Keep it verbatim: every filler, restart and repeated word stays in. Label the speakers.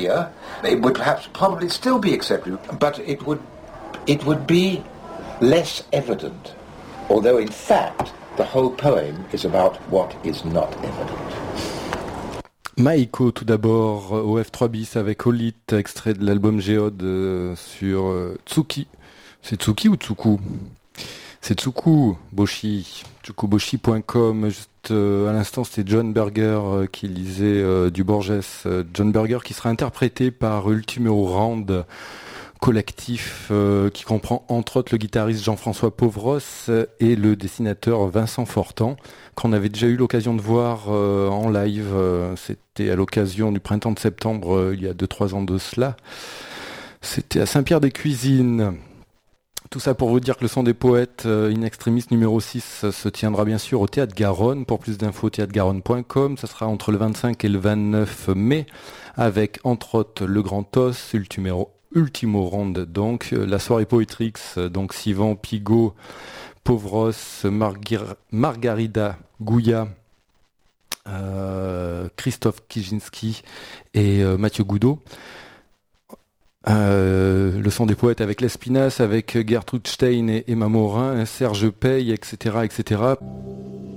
Speaker 1: earlier, it would perhaps probably still be accepted, but it would it would be less evident. Although in fact, the whole poem is about what is not evident.
Speaker 2: Maïko tout d'abord au F trois bis avec Olit, extrait de l'album Géode euh, sur euh, Tsuki. C'est Tsuki ou Tsuku? C'est Tsuku Boshi, tsukuboshi point com. Juste euh, à l'instant, c'était John Berger euh, qui lisait euh, du Borges. Euh, John Berger qui sera interprété par Ultimo Round, collectif euh, qui comprend entre autres le guitariste Jean-François Pauvros et le dessinateur Vincent Fortan, qu'on avait déjà eu l'occasion de voir euh, en live. Euh, c'était à l'occasion du printemps de septembre, euh, il y a deux trois ans de cela. C'était à Saint-Pierre-des-Cuisines. Tout ça pour vous dire que le son des poètes euh, In Extremis numéro six euh, se tiendra bien sûr au Théâtre Garonne. Pour plus d'infos, théâtre garonne point com. Ça sera entre le vingt-cinq et le vingt-neuf mai, avec entre autres le Grand Os, Ultimo, Ultimo Ronde, donc euh, la soirée Poetrix, euh, donc Sivan, Pigot, Pauvros, Margar- Margarida, Gouya, euh, Christophe Kijinski et euh, Mathieu Goudot. Euh, le son des poètes avec l'Espinasse, avec Gertrude Stein et Emma Morin, Serge Pey, et cetera, et cetera.